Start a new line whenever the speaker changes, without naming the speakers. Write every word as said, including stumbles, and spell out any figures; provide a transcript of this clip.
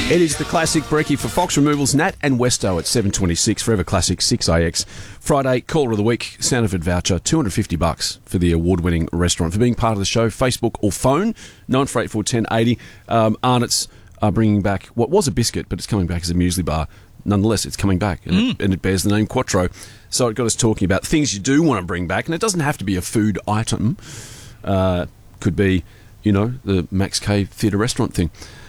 It is the classic brekkie for Fox Removals, Nat and Westo at seven twenty-six. Forever Classic six A X. Friday, caller of the week, Sanford voucher, two hundred fifty bucks for the award-winning restaurant. For being part of the show, Facebook or phone, nine four eight four, one oh eight oh. Um, Arnott's are bringing back what was a biscuit, but it's coming back as a muesli bar. Nonetheless, it's coming back, and, mm. it, and it bears the name Quattro. So it got us talking about things you do want to bring back, and it doesn't have to be a food item. Uh, could be, you know, the Max K Theatre Restaurant thing.